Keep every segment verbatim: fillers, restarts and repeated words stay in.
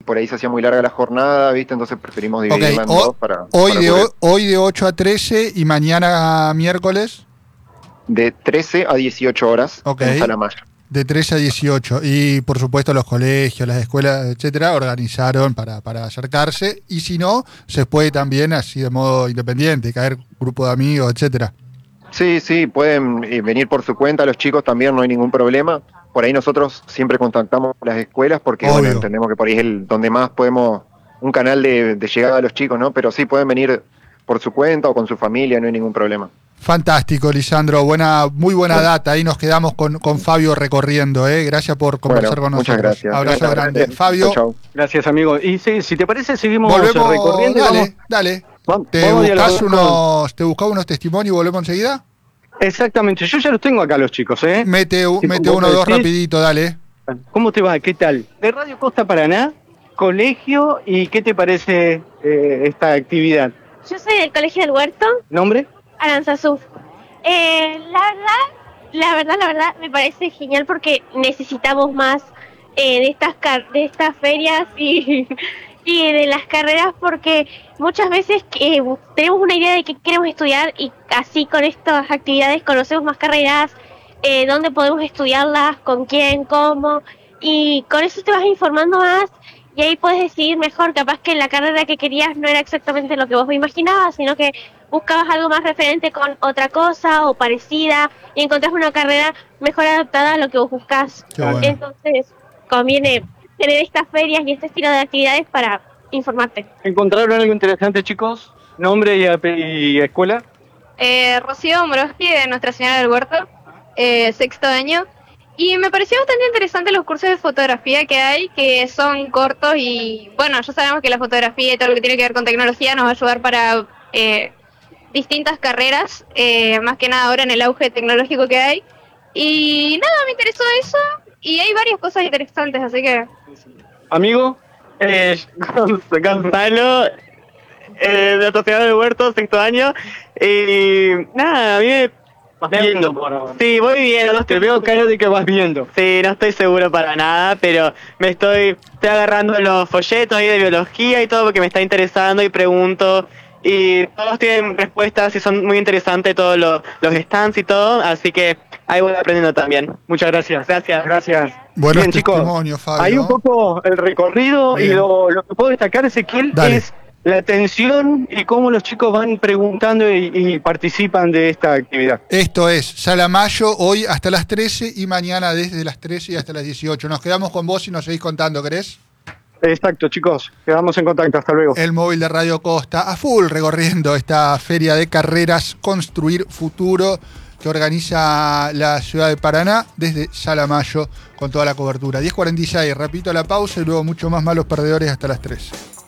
por ahí se hacía muy larga la jornada, ¿viste? Entonces preferimos dividirla Okay, en o, dos para... hoy, para de, cubrir. hoy de ocho a trece y mañana miércoles. De trece a dieciocho horas Ok. en Salamaya. De trece a dieciocho. Y por supuesto los colegios, las escuelas, etcétera, organizaron para, para acercarse. Y si no, se puede también así de modo independiente, caer grupo de amigos, etcétera. Sí, sí, pueden eh, venir por su cuenta, los chicos también, no hay ningún problema. Por ahí nosotros siempre contactamos las escuelas porque, Obvio. bueno, entendemos que por ahí es el donde más podemos, un canal de, de llegada a los chicos, ¿no? Pero sí pueden venir por su cuenta o con su familia, no hay ningún problema. Fantástico, Lisandro. Buena, muy buena Bueno. data. Ahí nos quedamos con, con Fabio recorriendo. ¿eh? Gracias por conversar Bueno, con muchas nosotros. gracias. Abrazo Gracias. grande. Fabio, Chau, chau. Gracias, amigo. Y sí, si te parece, seguimos volvemos. recorriendo. y Dale, vamos, dale. vamos, ¿Te vamos buscas dialogando con- unos, te buscas unos testimonios y volvemos enseguida? Exactamente, yo ya los tengo acá, los chicos, ¿eh? Mete, Sí, mete vos uno o me dos decís. rapidito, dale. ¿Cómo te va? ¿Qué tal? De Radio Costa Paraná, colegio, ¿y qué te parece eh, esta actividad? Yo soy del Colegio del Huerto, ¿Nombre? Aranzazú. Eh, la verdad, la verdad, la verdad, me parece genial porque necesitamos más eh, de estas car- de estas ferias y, y de las carreras porque muchas veces eh, tenemos una idea de que queremos estudiar y así con estas actividades conocemos más carreras, eh, dónde podemos estudiarlas, con quién, cómo, y con eso te vas informando más y ahí puedes decidir mejor, capaz que la carrera que querías no era exactamente lo que vos imaginabas, sino que buscabas algo más referente con otra cosa o parecida y encontrás una carrera mejor adaptada a lo que vos buscás. Qué bueno. Entonces conviene tener estas ferias y este estilo de actividades para informarte. ¿Encontraron algo interesante, chicos? ¿Nombre y, ape- y escuela? Eh, Rocío Moroski de Nuestra Señora del Huerto, eh, sexto año. Y me pareció bastante interesante los cursos de fotografía que hay, que son cortos y bueno, ya sabemos que la fotografía y todo lo que tiene que ver con tecnología nos va a ayudar para eh, distintas carreras, eh, más que nada ahora en el auge tecnológico que hay. Y nada, me interesó eso y hay varias cosas interesantes, así que... ¿Amigo? Eh, Gonzalo, eh, de la Sociedad del Huerto, sexto año. Y nada, a mí me... Vas viendo por ahora. Sí, voy viendo, no Te estoy, veo cara de que vas viendo. sí, no estoy seguro para nada, pero me estoy, estoy agarrando los folletos ahí de biología y todo porque me está interesando y pregunto. Y todos tienen respuestas y son muy interesantes todos los, los stands y todo, así que ahí voy aprendiendo también. Muchas gracias. Gracias. Gracias. Buenos Bien, chicos, testimonios, Fabio. ahí un poco el recorrido y Bien. lo, lo que puedo destacar, Ezequiel, Dale. es la atención y cómo los chicos van preguntando y, y participan de esta actividad. Esto es Salamayo, hoy hasta las trece y mañana desde las trece y hasta las dieciocho. Nos quedamos con vos y nos seguís contando, ¿querés? Exacto, chicos. Quedamos en contacto. Hasta luego. El móvil de Radio Costa a full recorriendo esta feria de carreras Construir Futuro que organiza la ciudad de Paraná desde Salamayo con toda la cobertura. diez cuarenta y seis, repito la pausa y luego mucho más Malos Perdedores hasta las trece.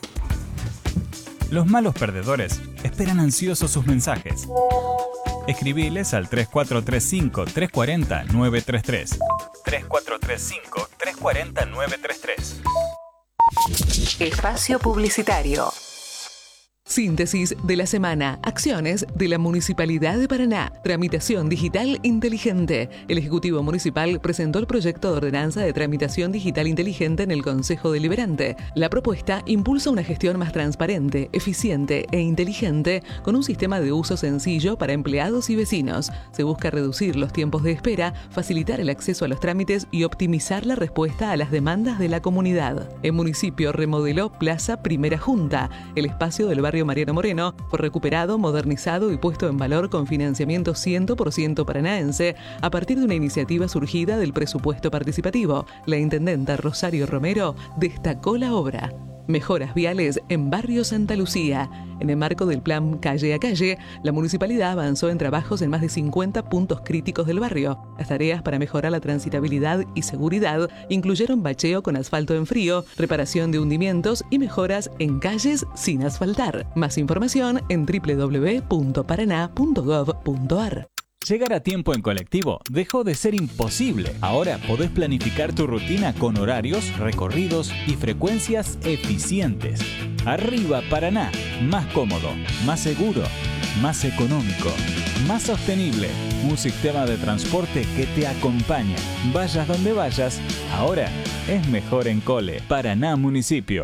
Los malos perdedores esperan ansiosos sus mensajes. Escribiles al tres cuatro tres cinco, tres cuatro cero, nueve tres tres. tres cuatro tres cinco, tres cuatro cero, nueve tres tres. Espacio publicitario. Síntesis de la semana. Acciones de la Municipalidad de Paraná. Tramitación digital inteligente. El Ejecutivo Municipal presentó el proyecto de ordenanza de tramitación digital inteligente en el Consejo Deliberante. La propuesta impulsa una gestión más transparente, eficiente e inteligente con un sistema de uso sencillo para empleados y vecinos. Se busca reducir los tiempos de espera, facilitar el acceso a los trámites y optimizar la respuesta a las demandas de la comunidad. El municipio remodeló Plaza Primera Junta, el espacio del barrio Mariano Moreno, fue recuperado, modernizado y puesto en valor con financiamiento cien por ciento paranaense a partir de una iniciativa surgida del presupuesto participativo. La intendenta Rosario Romero destacó la obra. Mejoras viales en Barrio Santa Lucía. En el marco del plan Calle a Calle, la municipalidad avanzó en trabajos en más de cincuenta puntos críticos del barrio. Las tareas para mejorar la transitabilidad y seguridad incluyeron bacheo con asfalto en frío, reparación de hundimientos y mejoras en calles sin asfaltar. Más información en doble u doble u doble u punto paraná punto gov punto ar. Llegar a tiempo en colectivo dejó de ser imposible. Ahora podés planificar tu rutina con horarios, recorridos y frecuencias eficientes. Arriba Paraná, más cómodo, más seguro, más económico, más sostenible. Un sistema de transporte que te acompaña. Vayas donde vayas, ahora es mejor en Cole. Paraná Municipio.